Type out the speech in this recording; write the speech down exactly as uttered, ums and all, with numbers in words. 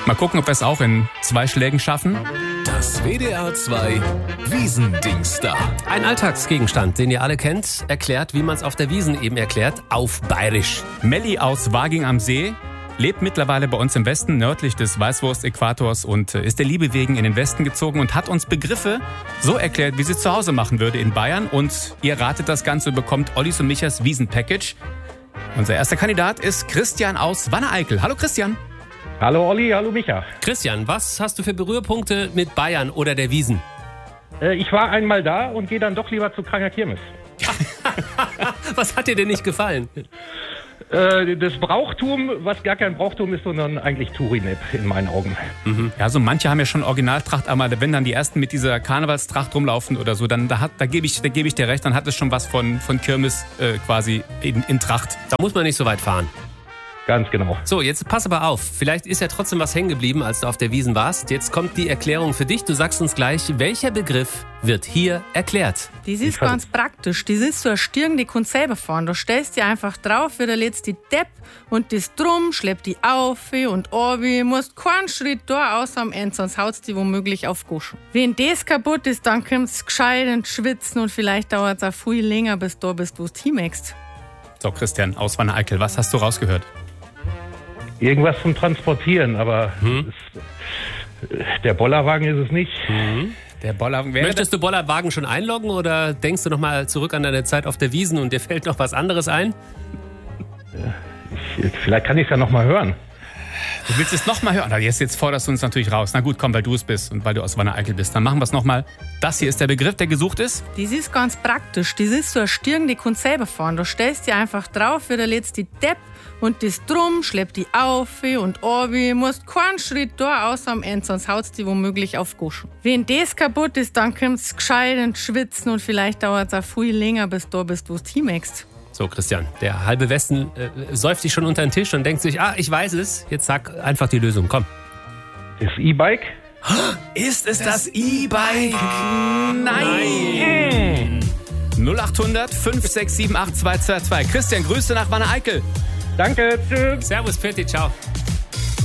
Mal gucken, ob wir es auch in zwei Schlägen schaffen. Das W D R zwei Wiesendingster. Ein Alltagsgegenstand, den ihr alle kennt, erklärt, wie man es auf der Wiesn eben erklärt, auf Bayerisch. Melli aus Waging am See lebt mittlerweile bei uns im Westen, nördlich des Weißwurst-Äquators und ist der Liebe wegen in den Westen gezogen und hat uns Begriffe so erklärt, wie sie es zu Hause machen würde in Bayern. Und ihr ratet das Ganze und bekommt Ollis und Michas Wiesen-Package. Unser erster Kandidat ist Christian aus Wanne-Eickel. Hallo Christian. Hallo Olli, hallo Micha. Christian, was hast du für Berührpunkte mit Bayern oder der Wiesn? Äh, ich war einmal da und gehe dann doch lieber zu Kranger Kirmes. Was hat dir denn nicht gefallen? Äh, das Brauchtum, was gar kein Brauchtum ist, sondern eigentlich Tourinep in meinen Augen. Mhm. Ja, so manche haben ja schon Originaltracht, aber wenn dann die ersten mit dieser Karnevalstracht rumlaufen oder so, dann da, hat, da gebe ich, da geb ich dir recht, dann hat es schon was von, von Kirmes äh, quasi in, in Tracht. Da muss man nicht so weit fahren. Ganz genau. So, jetzt pass aber auf. Vielleicht ist ja trotzdem was hängen geblieben, als du auf der Wiesn warst. Jetzt kommt die Erklärung für dich. Du sagst uns gleich, welcher Begriff wird hier erklärt? Das ist ganz praktisch. Das ist so ein Stirn, die kannst selber fahren. Da stellst du einfach drauf, wie der letzte Depp und das drum, schleppt die auf und runter. Musst keinen Schritt da außer am Ende, sonst haut's die womöglich auf Goschen. Wenn das kaputt ist, dann kommst du gescheit ins Schwitzen und vielleicht dauert es auch viel länger, bis da bist, wo du hinmachst. So, Christian aus Wanne-Eickel, was hast du rausgehört? Irgendwas zum Transportieren, aber Hm? es, der Bollerwagen ist es nicht. Mhm. Der Bollerwagen wäre... Möchtest du Bollerwagen schon einloggen oder denkst du noch mal zurück an deine Zeit auf der Wiesn und dir fällt noch was anderes ein? Ich, vielleicht kann ich es ja noch mal hören. Du willst es nochmal hören? Jetzt, jetzt forderst du uns natürlich raus. Na gut, komm, weil du es bist und weil du aus Wanne-Eickel bist. Dann machen wir es nochmal. Das hier ist der Begriff, der gesucht ist. Das ist ganz praktisch. Das ist so ein Stirn, die kannst selber fahren. Da stellst du einfach drauf, wie der letzte Depp und das drum, schleppt die auf und runter. Musst keinen Schritt da außer am Ende, sonst haut's die womöglich auf Goschen. Wenn das kaputt ist, dann kommst du gescheit ins Schwitzen und vielleicht dauert es auch viel länger, bis da bist, wo du hinmachst. So, Christian, der halbe Westen äh, säuft sich schon unter den Tisch und denkt sich, ah, ich weiß es. Jetzt sag einfach die Lösung, komm. Das E-Bike? Ist es das E-Bike? Nein! null acht hundert fünf sechs sieben acht zwei zwei zwei. Christian, Grüße nach Wanne-Eickel. Danke, tschüss. Servus, Pfitti, ciao.